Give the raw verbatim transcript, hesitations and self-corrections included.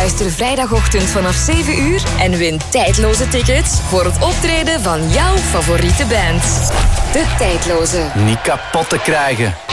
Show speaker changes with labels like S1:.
S1: Luister vrijdagochtend vanaf zeven uur en win tijdloze tickets voor het optreden van jouw favoriete band. De Tijdloze.
S2: Niet kapot te krijgen.